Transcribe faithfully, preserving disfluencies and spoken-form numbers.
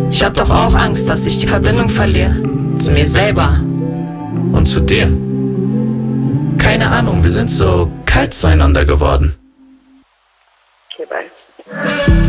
Ich hab doch auch Angst, dass ich die Verbindung verliere. Zu mir selber. Und zu dir. Keine Ahnung, wir sind so kalt zueinander geworden. Okay, bye.